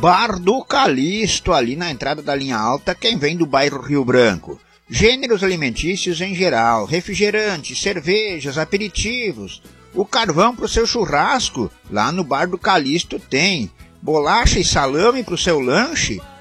Bar do Calixto, ali na entrada da linha alta, quem vem do bairro Rio Branco. Gêneros alimentícios em geral, refrigerantes, cervejas, aperitivos. O carvão para o seu churrasco, lá no Bar do Calixto tem. Bolacha e salame para o seu lanche,